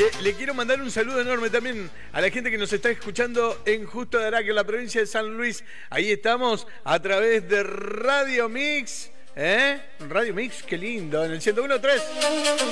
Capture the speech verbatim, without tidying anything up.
Che, le quiero mandar un saludo enorme también a la gente que nos está escuchando en Justo de Araque, en la provincia de San Luis. Ahí estamos a través de Radio Mix. ¿Eh? Radio Mix, qué lindo, en el ciento uno punto tres.